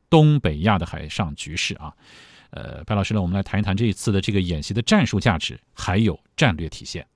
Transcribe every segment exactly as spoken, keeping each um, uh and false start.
东北亚的海上局势啊。呃，白老师呢，我们来谈一谈这一次的这个演习的战术价值，还有战略体现。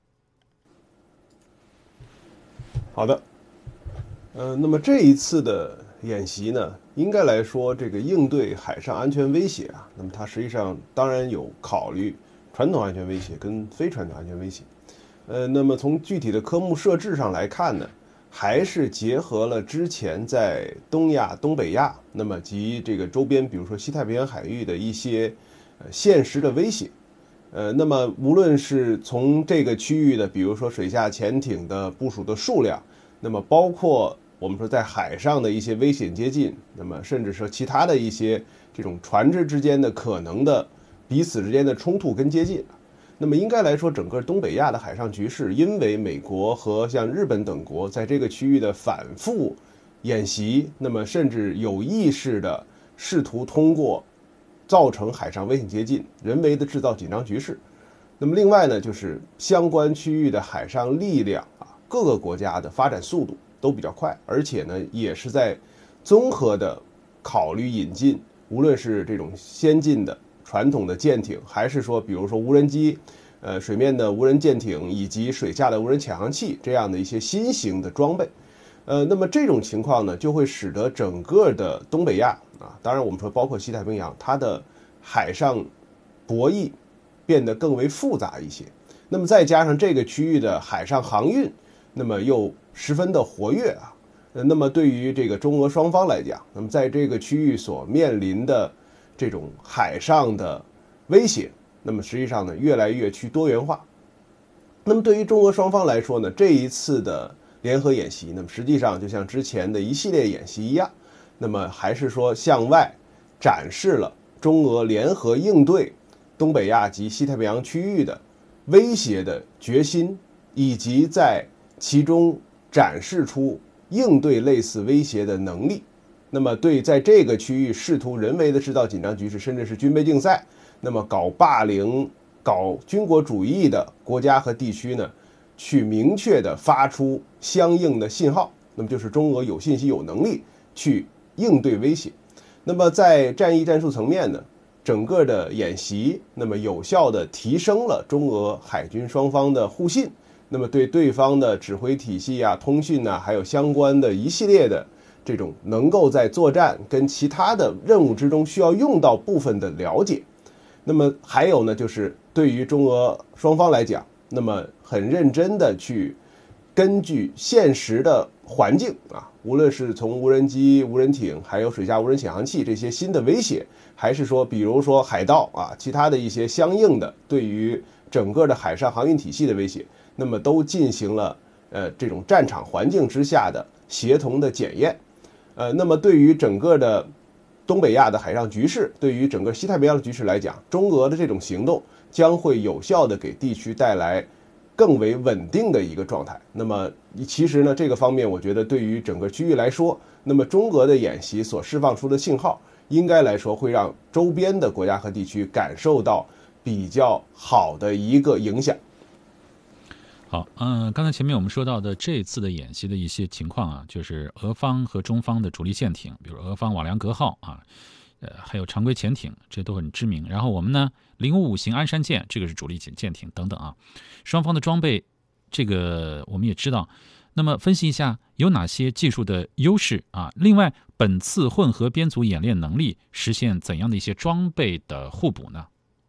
好的，呃，那么这一次的演习呢，应该来说，这个应对海上安全威胁啊，那么它实际上当然有考虑传统安全威胁跟非传统安全威胁。呃，那么从具体的科目设置上来看呢，还是结合了之前在东亚、东北亚，那么及这个周边，比如说西太平洋海域的一些呃现实的威胁。呃，那么无论是从这个区域的，比如说水下潜艇的部署的数量，那么包括我们说在海上的一些危险接近，那么甚至说其他的一些这种船只之间的可能的彼此之间的冲突跟接近，那么应该来说，整个东北亚的海上局势，因为美国和像日本等国在这个区域的反复演习，那么甚至有意识的试图通过造成海上危险接近，人为的制造紧张局势。那么另外呢，就是相关区域的海上力量啊，各个国家的发展速度都比较快，而且呢，也是在综合的考虑引进，无论是这种先进的传统的舰艇，还是说比如说无人机、呃水面的无人舰艇以及水下的无人潜航器这样的一些新型的装备。呃，那么这种情况呢，就会使得整个的东北亚啊，当然我们说包括西太平洋，它的海上博弈变得更为复杂一些。那么再加上这个区域的海上航运，那么又十分的活跃啊。那么对于这个中俄双方来讲，那么在这个区域所面临的这种海上的威胁，那么实际上呢，越来越趋多元化。那么对于中俄双方来说呢，这一次的联合演习，那么实际上就像之前的一系列演习一样，那么还是说向外展示了中俄联合应对东北亚及西太平洋区域的威胁的决心，以及在其中展示出应对类似威胁的能力。那么对在这个区域试图人为的制造紧张局势，甚至是军备竞赛，那么搞霸凌、搞军国主义的国家和地区呢，去明确的发出相应的信号，那么就是中俄有信息有能力去应对威胁。那么在战役战术层面呢，整个的演习那么有效的提升了中俄海军双方的互信，那么对对方的指挥体系啊、通讯啊，还有相关的一系列的这种能够在作战跟其他的任务之中需要用到部分的了解。那么还有呢，就是对于中俄双方来讲，那么很认真的去根据现实的环境啊，无论是从无人机、无人艇，还有水下无人潜航器这些新的威胁，还是说比如说海盗啊，其他的一些相应的对于整个的海上航运体系的威胁，那么都进行了呃这种战场环境之下的协同的检验。呃，那么对于整个的东北亚的海上局势，对于整个西太平洋的局势来讲，中俄的这种行动将会有效的给地区带来更为稳定的一个状态。那么其实呢，这个方面我觉得对于整个区域来说，那么中俄的演习所释放出的信号，应该来说会让周边的国家和地区感受到比较好的一个影响。 好，嗯、呃，刚才前面我们说到的这次的演习的一些情况啊，就是俄方和中方的主力舰艇，比如俄方瓦良格号啊，呃，还有常规潜艇，这都很知名。然后我们呢，零五五型鞍山舰，这个是主力舰艇等等啊，双方的装备，这个我们也知道。那么分析一下有哪些技术的优势啊？另外，本次混合编组演练能力实现怎样的一些装备的互补呢？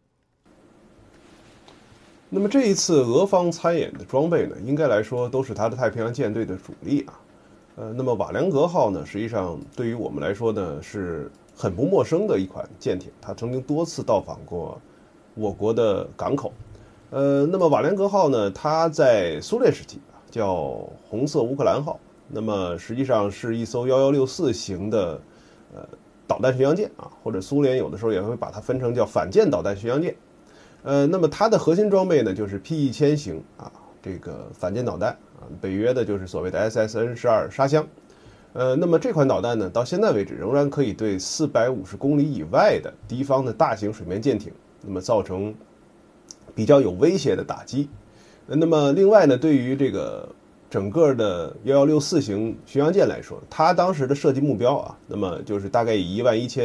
那么这一次俄方参演的装备呢，应该来说都是它的太平洋舰队的主力啊。呃，那么瓦良格号呢，实际上对于我们来说呢是很不陌生的一款舰艇，它曾经多次到访过我国的港口。呃，那么瓦良格号呢，它在苏联时期叫红色乌克兰号，那么实际上是一艘幺幺六四型的呃导弹巡洋舰啊，或者苏联有的时候也会把它分成叫反舰导弹巡洋舰。呃，那么它的核心装备呢，就是 P 一千型啊，这个反舰导弹啊，北约的就是所谓的 S S N 十二沙箱。呃，那么这款导弹呢，到现在为止仍然可以对四百五十公里以外的敌方的大型水面舰艇，那么造成比较有威胁的打击。那么另外呢，对于这个整个的幺幺六四型巡洋舰来说，它当时的设计目标啊，那么就是大概以一万一千